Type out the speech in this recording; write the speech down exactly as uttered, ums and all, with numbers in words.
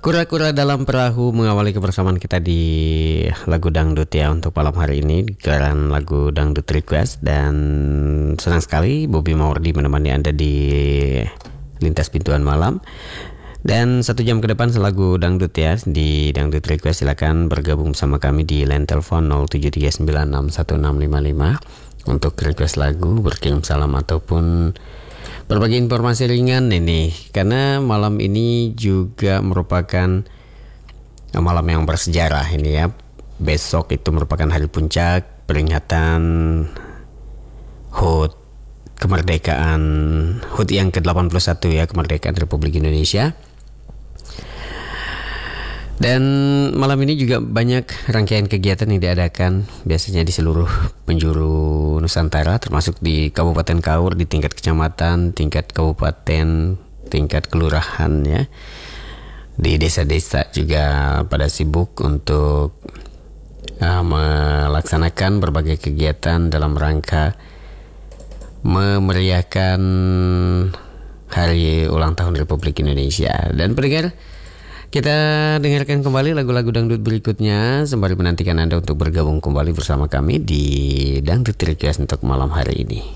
Kura-kura dalam perahu mengawali kebersamaan kita di lagu dangdut ya untuk malam hari ini, gelaran lagu dangdut request. Dan senang sekali Bobby Mawardi menemani Anda di lintas pintuan malam. Dan satu jam ke depan selagu dangdut ya di dangdut request. Silakan bergabung bersama kami di line telepon nol tujuh tiga sembilan enam satu enam lima lima untuk request lagu, berkirim salam ataupun berbagi informasi ringan ini, karena malam ini juga merupakan malam yang bersejarah ini ya. Besok itu merupakan hari puncak peringatan H U T kemerdekaan H U T yang ke delapan puluh satu ya, kemerdekaan Republik Indonesia. Dan malam ini juga banyak rangkaian kegiatan yang diadakan biasanya di seluruh penjuru Nusantara, termasuk di Kabupaten Kaur, di tingkat kecamatan, tingkat kabupaten, tingkat kelurahan ya. Di desa-desa juga pada sibuk untuk uh, melaksanakan berbagai kegiatan dalam rangka memeriahkan hari ulang tahun Republik Indonesia. Dan pendengar, kita dengarkan kembali lagu-lagu dangdut berikutnya sembari menantikan Anda untuk bergabung kembali bersama kami di Dangdut Request untuk malam hari ini.